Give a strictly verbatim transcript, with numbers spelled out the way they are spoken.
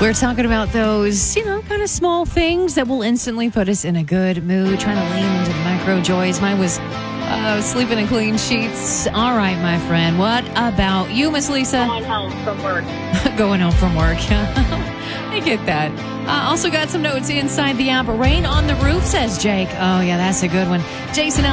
We're talking about those, you know, kind of small things that will instantly put us in a good mood, trying to lean into the micro joys. Mine was uh, sleeping in clean sheets. All right, my friend. What about you, Miss Lisa? Going home from work. Going home from work. I get that. Uh, also got some notes inside the app. Rain on the roof, says Jake. Oh, yeah, that's a good one. Jason